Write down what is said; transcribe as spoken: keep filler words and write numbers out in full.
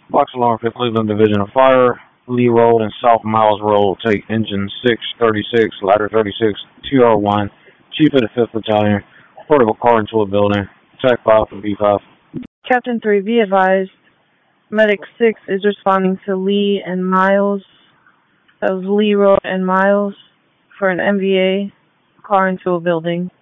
Box alarm for Cleveland Division of Fire. Lee Road and South Miles Road. Take engine six thirty-six, ladder thirty-six, T R one. Chief of the fifth Battalion. Portable car into a building. Tech five for B five. Captain three, be advised. Medic six is responding to Lee and Miles. That was Lee Road and Miles for an M V A car into a building.